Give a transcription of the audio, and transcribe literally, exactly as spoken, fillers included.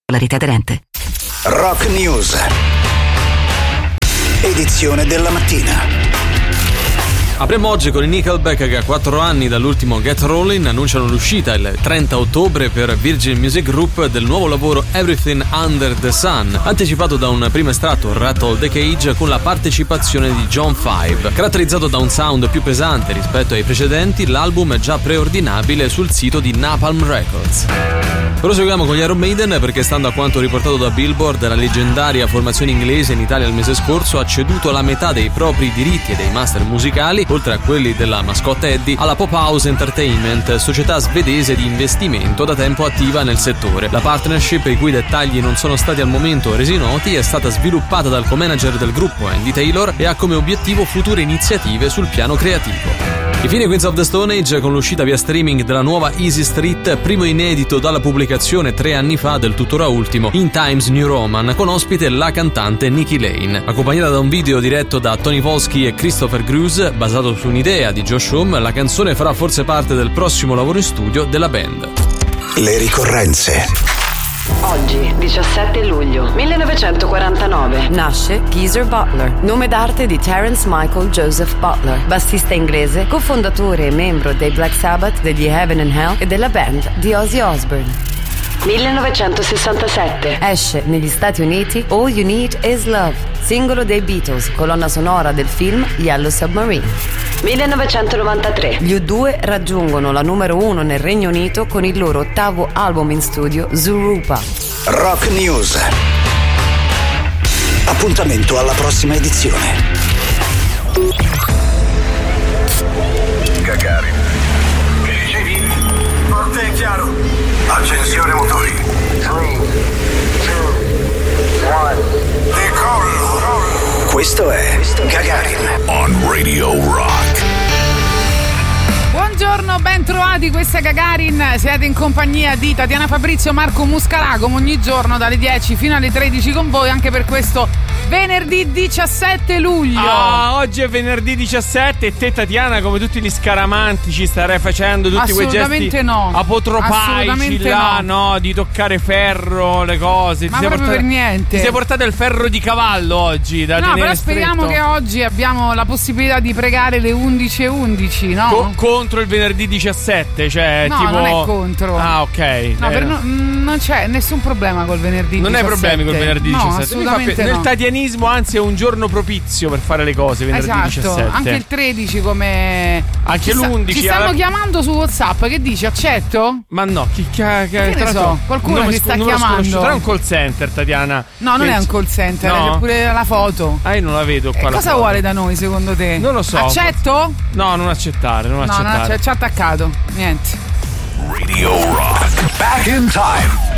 la rete aderente. Rock News, edizione della mattina. Apriamo oggi con i Nickelback che a quattro anni dall'ultimo Get Rollin' annunciano l'uscita il trenta ottobre per Virgin Music Group del nuovo lavoro Everything Under the Sun, anticipato da un primo estratto Rattle the Cage con la partecipazione di John Five. Caratterizzato da un sound più pesante rispetto ai precedenti, l'album è già preordinabile sul sito di Napalm Records. Proseguiamo con gli Iron Maiden perché, stando a quanto riportato da Billboard, la leggendaria formazione inglese in Italia il mese scorso ha ceduto la metà dei propri diritti e dei master musicali, oltre a quelli della mascotte Eddie, alla Pop House Entertainment, società svedese di investimento da tempo attiva nel settore. La partnership, i cui dettagli non sono stati al momento resi noti, è stata sviluppata dal co-manager del gruppo Andy Taylor e ha come obiettivo future iniziative sul piano creativo. Infine Queens of the Stone Age con l'uscita via streaming della nuova Easy Street, primo inedito dalla pubblicazione tre anni fa del tuttora ultimo In Times New Roman, con ospite la cantante Nikki Lane. Accompagnata da un video diretto da Tony Volsky e Christopher Grues, basato su un'idea di Josh Homme, la canzone farà forse parte del prossimo lavoro in studio della band. Le ricorrenze. Oggi, diciassette luglio millenovecentoquarantanove, nasce Geezer Butler, nome d'arte di Terence Michael Joseph Butler, bassista inglese, cofondatore e membro dei Black Sabbath, degli Heaven and Hell e della band di Ozzy Osbourne. millenovecentosessantasette, esce negli Stati Uniti All You Need Is Love, singolo dei Beatles, colonna sonora del film Yellow Submarine. millenovecentonovantatré, gli U due raggiungono la numero uno nel Regno Unito con il loro ottavo album in studio Zooropa. Rock News. Appuntamento alla prossima edizione. Gagarin. Che dicevi? Forte e chiaro. Accensione motori. tre, due, uno. Decollo. Questo è Gagarin On Radio Rock. Buongiorno, ben trovati, questa è Gagarin, siete in compagnia di Tatiana Fabrizio, Marco Muscarà, come ogni giorno dalle dieci fino alle tredici con voi, anche per questo venerdì diciassette luglio. Ah, oggi è venerdì diciassette e te, Tatiana, come tutti gli scaramantici, starai facendo tutti quei gesti no. apotropaici là, no. no, di toccare ferro, le cose. Ma ti proprio portata, per niente. Ti sei portato il ferro di cavallo oggi da No, tenere però speriamo stretto. che oggi abbiamo la possibilità di pregare le undici e undici, no? Co- contro il venerdì diciassette, cioè no, tipo... non è contro. Ah, ok. No, eh, per no, non c'è nessun problema col venerdì non diciassette. hai problemi col venerdì no, diciassette. assolutamente Pi- no. Nel tatianismo, anzi, è un giorno propizio per fare le cose, venerdì esatto, diciassette. Anche il tredici come... Anche ci sta- l'undici. Ci stanno alla... chiamando su WhatsApp, che dici, accetto? Ma no, chi ca- ca- Che ne so, qualcuno ti ti sta chiamando. Tra un call center, Tatiana. No, non che... è un call center, no? c'è pure la foto. Ah, io non la vedo qua. E la cosa foto. vuole da noi secondo te? Non lo so. Accetto? No, non accettare, non no, accettare. No, ci ha attaccato. Niente. Radio Rock. Back in time.